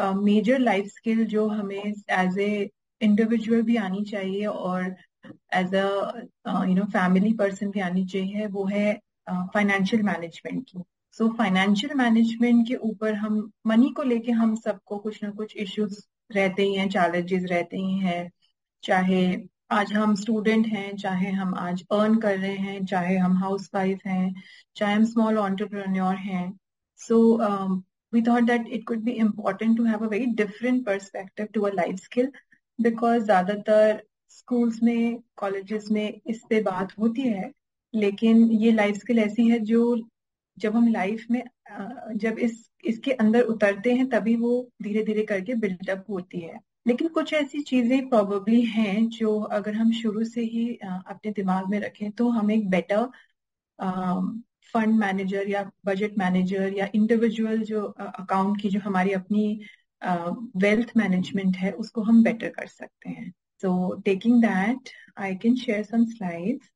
Major life skill जो हमें as a individual भी आनी चाहिए और एज अ फैमिली पर्सन भी आनी चाहिए, वो है फाइनेंशियल मैनेजमेंट की। सो फाइनेंशियल मैनेजमेंट के ऊपर हम मनी को लेके हम सबको कुछ ना कुछ इश्यूज रहते ही हैं, चैलेंजेस रहते ही हैं। चाहे आज हम स्टूडेंट हैं, चाहे हम आज अर्न कर रहे हैं, चाहे हम हाउस वाइफ हैं, चाहे हम स्मॉल एंटरप्रेन्योर हैं। सो we thought that it could be important to have a very different perspective to a life skill, because ज्यादातर स्कूल्स में, कॉलेजेस में इस पे बात होती है, लेकिन ये लाइफ स्किल ऐसी है जो जब हम लाइफ में जब इसके अंदर उतरते हैं तभी वो धीरे धीरे करके बिल्डअप होती है। लेकिन कुछ ऐसी चीजें प्रोबेबली हैं जो अगर हम शुरू से ही अपने दिमाग में रखें तो हम एक बेटर फंड मैनेजर या बजट मैनेजर या इंडिविजुअल जो अकाउंट की जो हमारी अपनी वेल्थ मैनेजमेंट है उसको हम बेटर कर सकते हैं। So taking that, I can share some slides.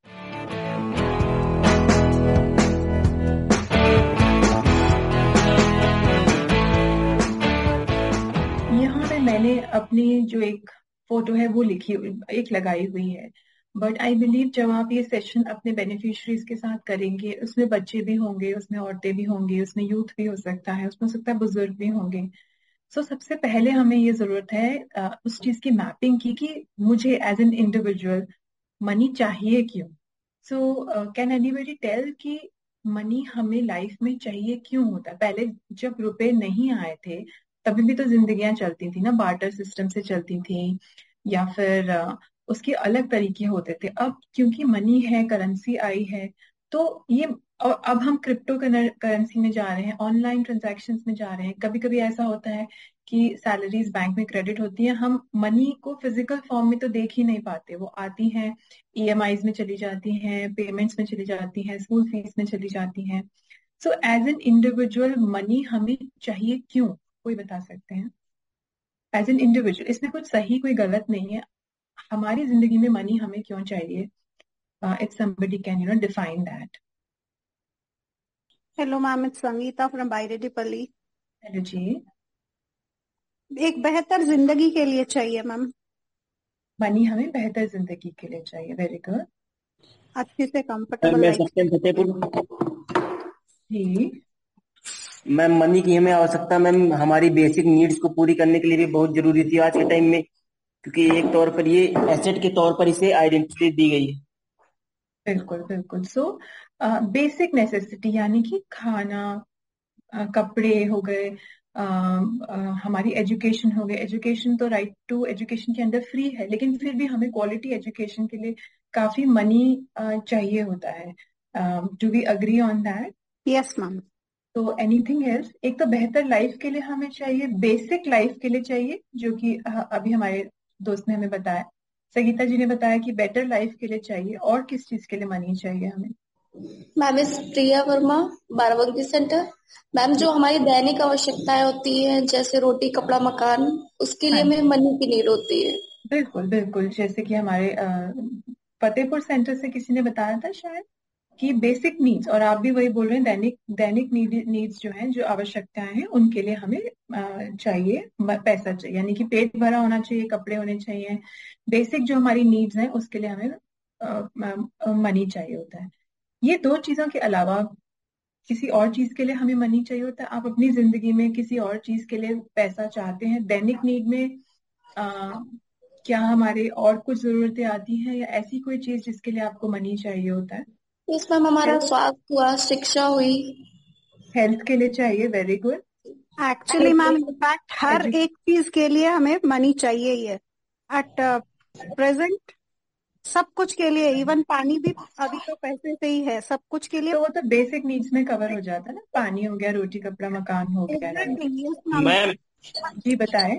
यहाँ पे मैंने अपनी जो एक फोटो है वो एक लगाई हुई है, बट आई बिलीव जब आप ये सेशन अपने बेनिफिशरीज के साथ करेंगे, उसमें बच्चे भी होंगे, उसमें औरतें भी होंगी, उसमें यूथ भी हो सकता है, उसमें हो सकता है बुजुर्ग भी होंगे। सो सबसे पहले हमें ये जरूरत है उस चीज की मैपिंग की कि मुझे एज एन इंडिविजुअल मनी चाहिए क्यों। सो कैन एनीबडी टेल कि मनी हमें लाइफ में चाहिए क्यों होता है? पहले जब रुपए नहीं आए थे तभी भी तो जिंदगियां चलती थी ना, बार्टर सिस्टम से चलती थी, या फिर उसके अलग तरीके होते थे। अब क्योंकि मनी है, करेंसी आई है, तो ये और अब हम क्रिप्टो करेंसी में जा रहे हैं, ऑनलाइन ट्रांजैक्शंस में जा रहे हैं। कभी कभी ऐसा होता है कि सैलरीज बैंक में क्रेडिट होती है, हम मनी को फिजिकल फॉर्म में तो देख ही नहीं पाते, वो आती हैं ईएमआईज में चली जाती हैं, पेमेंट्स में चली जाती हैं, स्कूल फीस में चली जाती हैं। So as an individual money हमें चाहिए क्यों, कोई बता सकते हैं? एज एन इंडिविजुअल इसमें कुछ सही कोई गलत नहीं है, हमारी जिंदगी में मनी हमें क्यों चाहिए? If somebody can define that. Hello ma'am, it's Sangeeta from बायरेड्डीपल्ली। Hello जी। एक बेहतर जिंदगी के लिए चाहिए मैम। मनी हमें बेहतर जिंदगी के लिए चाहिए, वेरी गुड। अच्छे से कंफर्टेबल मैं लाइफ। सत्यम फतेहपुर। जी मैम, मनी की हमें आवश्यकता मैम हमारी बेसिक नीड्स को पूरी करने के लिए भी बहुत जरूरी थी आज के टाइम में, क्योंकि एक तौर पर ये एसेट के तौर पर इसे आइडेंटिटी दी गई है। बिल्कुल बिल्कुल। सो बेसिक नेसेसिटी यानी कि खाना, कपड़े हो गए, हमारी एजुकेशन हो गई। एजुकेशन तो राइट टू एजुकेशन के अंदर फ्री है, लेकिन फिर भी हमें क्वालिटी एजुकेशन के लिए काफी मनी चाहिए होता है। Do we agree on that? Yes ma'am. तो एनीथिंग एल्स, एक तो बेहतर लाइफ के लिए हमें चाहिए, बेसिक लाइफ के लिए चाहिए, जो कि अभी हमारे दोस्त ने हमें बताया, संगीता जी ने बताया कि बेटर लाइफ के लिए चाहिए। और किस चीज के लिए मनी चाहिए हमें? मैम इस प्रिया वर्मा, बाराबंकी सेंटर। मैम जो हमारी दैनिक आवश्यकताएं होती हैं जैसे रोटी, कपड़ा, मकान, उसके लिए हाँ हमें मनी की नीड होती है। बिल्कुल बिल्कुल, जैसे कि हमारे फतेहपुर सेंटर से किसी ने बताया था शायद कि बेसिक नीड्स, और आप भी वही बोल रहे हैं, दैनिक दैनिक नीड्स जो हैं, जो आवश्यकताएं हैं, उनके लिए हमें चाहिए पैसा चाहिए, यानी कि पेट भरा होना चाहिए, कपड़े होने चाहिए। बेसिक जो हमारी नीड्स हैं उसके लिए हमें मनी चाहिए होता है। ये दो चीजों के अलावा किसी और चीज के लिए हमें मनी चाहिए होता है? आप अपनी जिंदगी में किसी और चीज के लिए पैसा चाहते हैं? दैनिक नीड में आ, क्या हमारे और कुछ जरूरतें आती हैं, या ऐसी कोई चीज जिसके लिए आपको मनी चाहिए होता है? इस मैम हमारा हेल्थ, स्वास्थ्य हुआ, शिक्षा हुई। हेल्थ के लिए चाहिए, very good. Actually ma'am in fact हर एक चीज के लिए हमें मनी चाहिए ही है एट प्रेजेंट। सब कुछ के लिए, इवन पानी भी अभी तो पैसे से ही है, सब कुछ के लिए। तो वो तो बेसिक नीड्स में कवर हो जाता है ना, पानी हो गया, रोटी कपड़ा मकान हो गया, right? Exactly yes ma'am. Ma'am जी बताएं।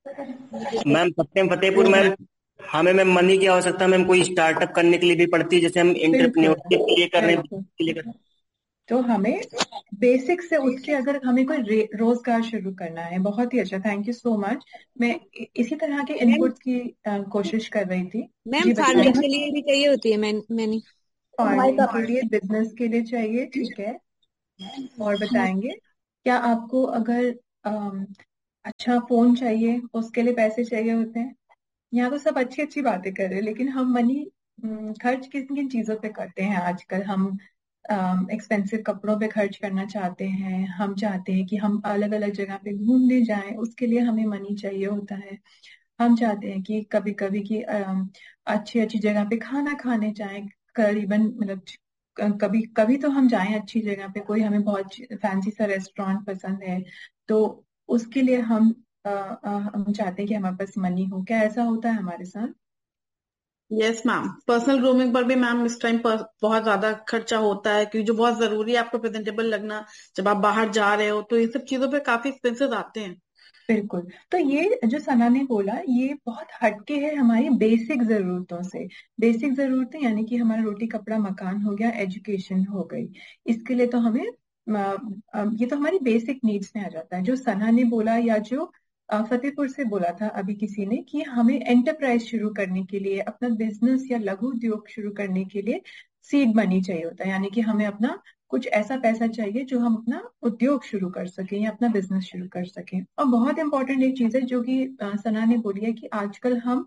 मैम सत्यम फतेहपुर मैम, हमें मैम मनी की आवश्यकता मैम कोई स्टार्टअप करने के लिए भी पड़ती है, जैसे हम बिल्कुल एंटरप्रेन्योरशिप के लिए कर रहे हैं, बिल्कुल। के लिए कर रहे हैं। तो हमें बेसिक से उठ के अगर हमें कोई रोजगार शुरू करना है, बहुत ही अच्छा, थैंक यू सो मच। मैं इसी तरह के मैम इनपुट की कोशिश कर रही थी। मैम जी फार्मिंग बताएं। के लिए भी चाहिए होती है मैनी। फार्मिंग के लिए, बिजनेस के लिए चाहिए, ठीक है। और बताएंगे क्या आपको, अगर अच्छा फोन चाहिए, उसके लिए पैसे चाहिए होते हैं। यहाँ तो सब अच्छी अच्छी बातें कर रहे हैं, लेकिन हम मनी खर्च किन किन चीजों पे करते हैं आजकल। हम एक्सपेंसिव कपड़ों पे खर्च करना चाहते हैं, हम चाहते हैं कि हम अलग अलग जगह पे घूमने जाएं, उसके लिए हमें मनी चाहिए होता है। हम चाहते हैं कि कभी कभी कि अच्छी अच्छी जगह पे खाना खाने जाएं, करीबन मतलब कभी कभी तो हम जाएं अच्छी जगह पे, कोई हमें बहुत फैंसी सा रेस्टोरेंट पसंद है, तो उसके लिए हम चाहते हैं कि हमारे पास मनी हो। क्या ऐसा होता है हमारे साथ? यस मैम, पर्सनल ग्रूमिंग पर भी मैम इस टाइम पर बहुत ज्यादा खर्चा होता है, क्योंकि जो बहुत जरूरी है आपको प्रेजेंटेबल लगना जब आप बाहर जा रहे हो, तो इन सब चीजों पे काफी एक्सपेंसेस आते हैं। बिल्कुल। तो ये जो सना ने बोला ये बहुत हटके है हमारी बेसिक जरूरतों से। बेसिक जरूरतें यानी कि हमारा रोटी कपड़ा मकान हो गया, एजुकेशन हो गई, इसके लिए तो हमें ये तो हमारी बेसिक नीड्स में आ जाता है। जो सना ने बोला या जो फतेहपुर से बोला था अभी किसी ने कि हमें एंटरप्राइज शुरू करने के लिए, अपना बिजनेस या लघु उद्योग शुरू करने के लिए सीड मनी चाहिए होता है, यानी कि हमें अपना कुछ ऐसा पैसा चाहिए जो हम अपना उद्योग शुरू कर सकें या अपना बिजनेस शुरू कर सकें। और बहुत इंपॉर्टेंट एक चीज है जो कि सना ने बोली है कि आजकल हम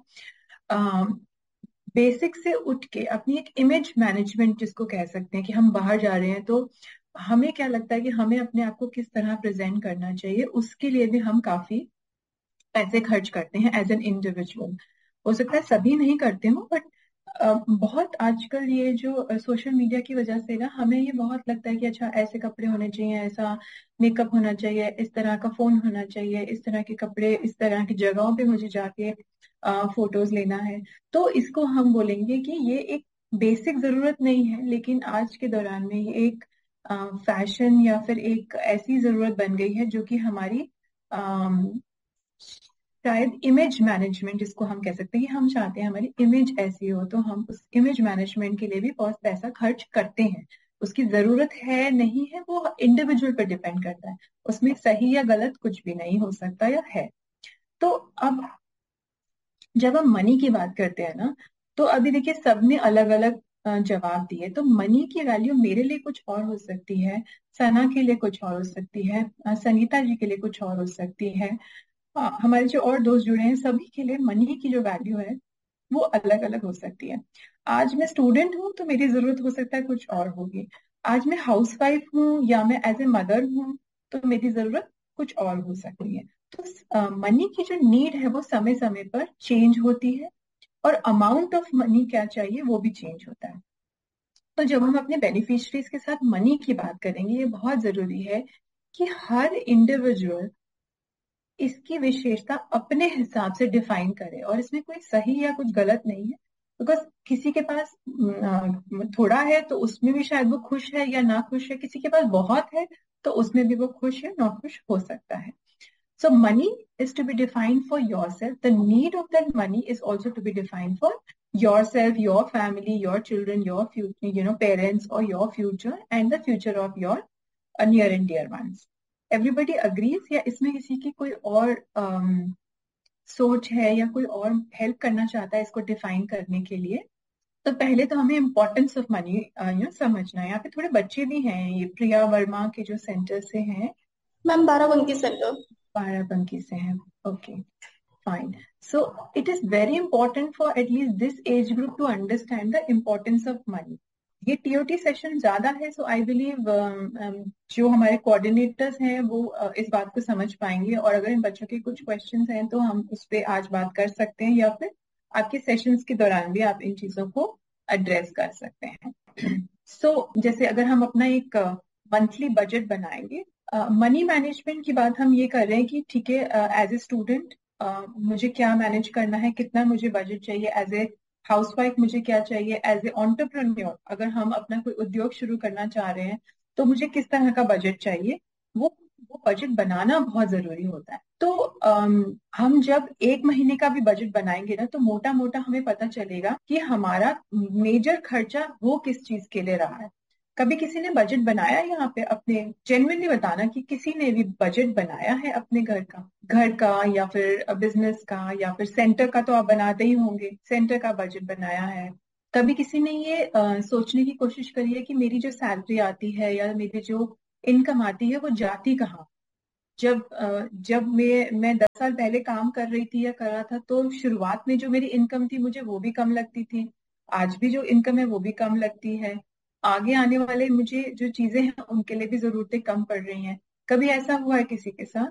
बेसिक से उठ के अपनी एक इमेज मैनेजमेंट जिसको कह सकते हैं, कि हम बाहर जा रहे हैं तो हमें क्या लगता है कि हमें अपने आप को किस तरह प्रेजेंट करना चाहिए, उसके लिए भी हम काफी पैसे खर्च करते हैं एज एन इंडिविजुअल। हो सकता है सभी नहीं करते हो, बट बहुत आजकल ये जो सोशल मीडिया की वजह से ना हमें ये बहुत लगता है कि अच्छा ऐसे कपड़े होने चाहिए, ऐसा मेकअप होना चाहिए, इस तरह का फोन होना चाहिए, इस तरह के कपड़े, इस तरह की जगहों पे मुझे जाके फोटोज लेना है। तो इसको हम बोलेंगे कि ये एक बेसिक जरूरत नहीं है, लेकिन आज के दौरान में ये एक फैशन या फिर एक ऐसी जरूरत बन गई है जो कि हमारी शायद इमेज मैनेजमेंट जिसको हम कह सकते हैं, कि हम चाहते हैं हमारी इमेज ऐसी हो, तो हम उस इमेज मैनेजमेंट के लिए भी बहुत पैसा खर्च करते हैं। उसकी जरूरत है नहीं है वो इंडिविजुअल पर डिपेंड करता है, उसमें सही या गलत कुछ भी नहीं हो सकता या है। तो अब जब हम मनी की बात करते हैं ना, तो अभी देखिए सबने अलग अलग जवाब दिए। तो मनी की वैल्यू मेरे लिए कुछ और हो सकती है, सना के लिए कुछ और हो सकती है, सनीता जी के लिए कुछ और हो सकती है। हाँ, हमारे जो और दोस्त जुड़े हैं सभी के लिए मनी की जो वैल्यू है वो अलग अलग हो सकती है। आज मैं स्टूडेंट हूँ तो मेरी जरूरत हो सकता है कुछ और होगी। आज मैं हाउसवाइफ हूँ या मैं एज ए मदर हूँ तो मेरी जरूरत कुछ और हो सकती है। तो मनी की जो नीड है वो समय समय पर चेंज होती है, और अमाउंट ऑफ मनी क्या चाहिए वो भी चेंज होता है। तो जब हम अपने बेनिफिशरीज के साथ मनी की बात करेंगे, ये बहुत जरूरी है कि हर इंडिविजुअल इसकी विशेषता अपने हिसाब से डिफाइन करे, और इसमें कोई सही या कुछ गलत नहीं है। बिकॉज किसी के पास थोड़ा है तो उसमें भी शायद वो खुश है या ना खुश है, किसी के पास बहुत है तो उसमें भी वो खुश या ना खुश हो सकता है। So money is to be defined for yourself. The need of that money is also to be defined for yourself, your family, your children, your future, parents, or your future, and the future of your near and dear ones. Everybody agrees, या इसमें किसी की कोई और सोच है या कोई और हेल्प करना चाहता है इसको डिफाइन करने के लिए? तो पहले तो हमें इम्पोर्टेंस ऑफ मनी समझना है। यहाँ पे थोड़े बच्चे भी हैं, ये प्रिया वर्मा के जो सेंटर से हैं। Ma'am Barabanki centre. बाराबंकी से हैं, okay fine. So it is very important for at least this age group to understand the importance of money. ये टीओटी सेशन ज्यादा है, सो आई बिलीव जो हमारे कोऑर्डिनेटर्स हैं वो इस बात को समझ पाएंगे, और अगर इन बच्चों के कुछ क्वेश्चंस हैं तो हम उस पर आज बात कर सकते हैं, या फिर आपके सेशंस के दौरान भी आप इन चीजों को एड्रेस कर सकते हैं। सो जैसे अगर हम अपना एक मंथली बजट बनाएंगे, मनी मैनेजमेंट की बात हम ये कर रहे हैं कि ठीक है, एज ए स्टूडेंट मुझे क्या मैनेज करना है, कितना मुझे बजट चाहिए, एज ए हाउसवाइफ मुझे क्या चाहिए, एज ए एंटरप्रेन्योर अगर हम अपना कोई उद्योग शुरू करना चाह रहे हैं तो मुझे किस तरह का बजट चाहिए, वो बजट बनाना बहुत जरूरी होता है। तो हम जब एक महीने का भी बजट बनाएंगे ना, तो मोटा मोटा हमें पता चलेगा कि हमारा मेजर खर्चा वो किस चीज के लिए रहा है। कभी किसी ने बजट बनाया यहाँ पे अपने? जेन्युइनली बताना कि किसी ने भी बजट बनाया है अपने घर का या फिर बिजनेस का या फिर सेंटर का? तो आप बनाते ही होंगे, सेंटर का बजट बनाया है। कभी किसी ने ये सोचने की कोशिश करी है कि मेरी जो सैलरी आती है या मेरी जो इनकम आती है वो जाती कहाँ? जब मैं 10 साल पहले काम कर रही थी या कर रहा था, तो शुरुआत में जो मेरी इनकम थी मुझे वो भी कम लगती थी। आज भी जो इनकम है वो भी कम लगती है। आगे आने वाले मुझे जो चीजें हैं उनके लिए भी जरूरतें कम पड़ रही हैं। कभी ऐसा हुआ है किसी के साथ?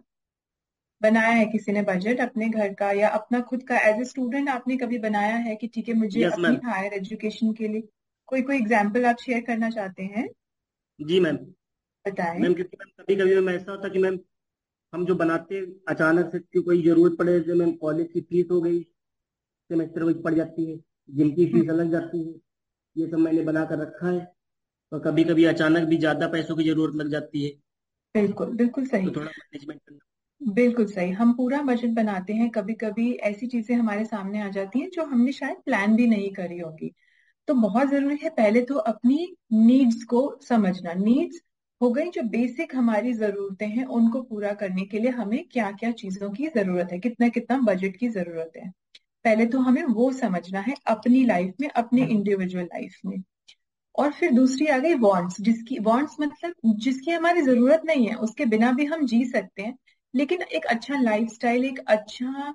बनाया है किसी ने बजट अपने घर का या अपना खुद का? एज ए स्टूडेंट आपने कभी बनाया है कि ठीक है मुझे यस अपनी मैम। हायर एजुकेशन के लिए कोई कोई एग्जाम्पल आप शेयर करना चाहते हैं? जी मैम। बताएं। मैम क्योंकि मैम कभी कभी मैम ऐसा होता है कि मैम हम जो बनाते हैं अचानक से कि कोई जरूरत पड़े, जैसे मैम कॉलेज की फीस हो गई, सेमेस्टर वाइज पड़ जाती है, जिम की हम्म, फीस अलग जाती है, ये सब मैंने बना कर रखा है। और कभी कभी अचानक भी ज्यादा पैसों की जरूरत लग जाती है, बिल्कुल बिल्कुल तो सही। थोड़ा मैनेजमेंट करना। बिल्कुल सही, हम पूरा बजट बनाते हैं, कभी कभी ऐसी चीजें हमारे सामने आ जाती हैं जो हमने शायद प्लान भी नहीं करी होगी। तो बहुत जरूरी है पहले तो अपनी नीड्स को समझना। नीड्स हो गई जो बेसिक हमारी जरूरतें हैं, उनको पूरा करने के लिए हमें क्या क्या चीजों की जरूरत है, कितना कितना बजट की जरूरत है। पहले तो हमें वो समझना है अपनी लाइफ में, अपने इंडिविजुअल लाइफ में। और फिर दूसरी आ गई वांट्स, जिसकी वांट्स मतलब जिसकी हमारी जरूरत नहीं है, उसके बिना भी हम जी सकते हैं, लेकिन एक अच्छा लाइफस्टाइल, एक अच्छा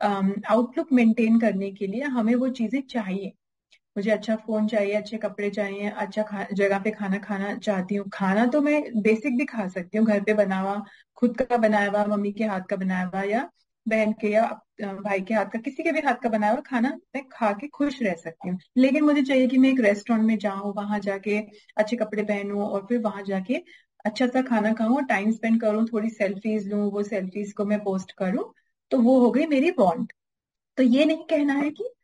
आउटलुक मेंटेन करने के लिए हमें वो चीजें चाहिए। मुझे अच्छा फोन चाहिए, अच्छे कपड़े चाहिए, अच्छा जगह पे खाना खाना चाहती हूँ। खाना तो मैं बेसिक भी खा सकती हूँ, घर पे बना हुआ, खुद का बनाया हुआ, मम्मी के हाथ का बनाया हुआ या बहन के या भाई के हाथ का, किसी के भी हाथ का बनाया हुआ खाना मैं खा के खुश रह सकती हूँ। लेकिन मुझे चाहिए कि मैं एक रेस्टोरेंट में जाऊं, वहां जाके अच्छे कपड़े पहनूं और फिर वहां जाके अच्छा सा खाना खाऊं और टाइम स्पेंड करूं, थोड़ी सेल्फीज लूं, वो सेल्फीज को मैं पोस्ट करूं। तो वो हो गई मेरी वांट। तो ये नहीं कहना है कि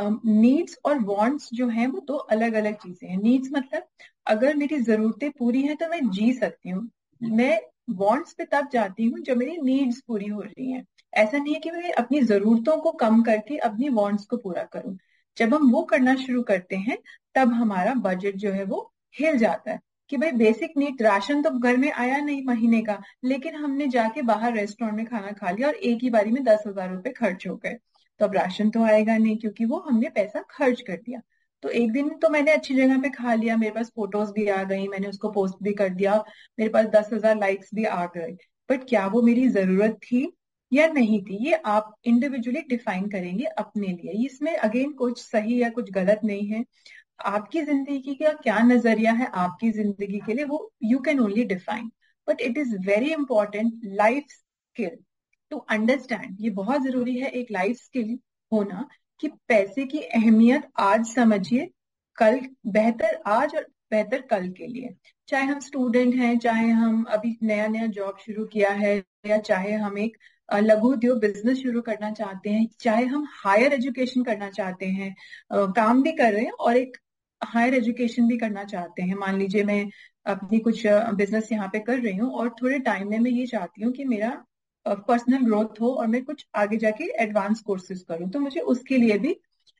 नीड्स और वांट्स जो हैं वो दो अलग अलग चीजें हैं। नीड्स मतलब अगर मेरी जरूरतें पूरी हैं तो मैं जी सकती हूँ। मैं वांट्स पे तब जाती हूँ जब मेरी नीड्स पूरी हो रही हैं। ऐसा नहीं है कि मैं अपनी जरूरतों को कम करके अपनी वांट्स को पूरा करूँ। जब हम वो करना शुरू करते हैं तब हमारा बजट जो है वो हिल जाता है। कि भाई बेसिक नीड, राशन तो घर में आया नहीं महीने का, लेकिन हमने जाके बाहर रेस्टोरेंट में खाना खा लिया और एक ही बारी में 10,000 रुपए खर्च हो गए। तो अब राशन तो आएगा नहीं क्योंकि वो हमने पैसा खर्च कर दिया। तो एक दिन तो मैंने अच्छी जगह पे खा लिया, मेरे पास फोटोज भी आ गई, मैंने उसको पोस्ट भी कर दिया, मेरे पास 10,000 लाइक्स भी आ गए। बट क्या वो मेरी जरूरत थी या नहीं थी, ये आप इंडिविजुअली डिफाइन करेंगे अपने लिए। इसमें अगेन कुछ सही या कुछ गलत नहीं है। आपकी जिंदगी का क्या नजरिया है आपकी जिंदगी के लिए, वो you can only define. But it is very important life skill to understand. ये बहुत जरूरी है एक लाइफ स्किल होना कि पैसे की अहमियत आज समझिए, कल बेहतर, आज और बेहतर कल के लिए। चाहे हम स्टूडेंट हैं, चाहे हम अभी नया नया जॉब शुरू किया है, या चाहे हम एक लघु उद्योग बिजनेस शुरू करना चाहते हैं, चाहे हम हायर एजुकेशन करना चाहते हैं, काम भी कर रहे हैं और एक हायर एजुकेशन भी करना चाहते हैं। मान लीजिए मैं अपनी कुछ बिजनेस यहाँ पे कर रही हूँ और थोड़े टाइम में मैं ये चाहती हूँ कि मेरा पर्सनल ग्रोथ हो और मैं कुछ आगे जाके एडवांस कोर्सेज करूँ, तो मुझे उसके लिए भी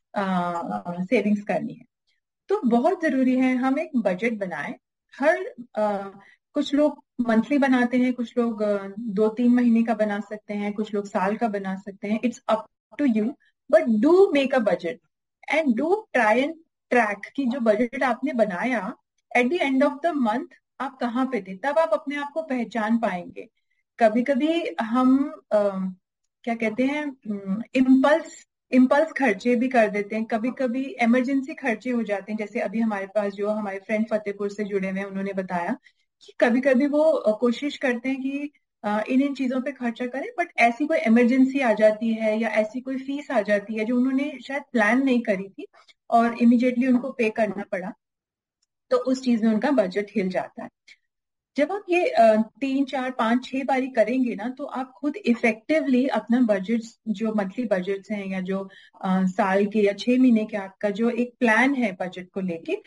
सेविंग्स करनी है। तो बहुत जरूरी है हम एक बजट बनाएं। हर कुछ लोग मंथली बनाते हैं, कुछ लोग 2-3 महीने का बना सकते हैं, कुछ लोग साल का बना सकते हैं। It's up to you, but do make a budget and do try and track कि जो बजट आपने बनाया at the end of the month आप कहाँ पे थे, तब आप अपने आप को पहचान पाएंगे। कभी कभी हम क्या कहते हैं, इम्पल्स इम्पल्स खर्चे भी कर देते हैं, कभी कभी इमरजेंसी खर्चे हो जाते हैं। जैसे अभी हमारे पास जो हमारे फ्रेंड फतेहपुर से जुड़े हुए हैं, उन्होंने बताया कि कभी कभी वो कोशिश करते हैं कि इन इन चीजों पे खर्चा करें, बट ऐसी कोई इमरजेंसी आ जाती है या ऐसी कोई फीस आ जाती है जो उन्होंने शायद प्लान नहीं करी थी और इमिडिएटली उनको पे करना पड़ा, तो उस चीज में उनका बजट हिल जाता है। जब आप ये 3-4-5-6 बारी करेंगे ना, तो आप खुद इफेक्टिवली अपना बजट, जो मंथली बजट्स हैं या जो साल के या 6 महीने के आपका जो एक प्लान है बजट को लेके,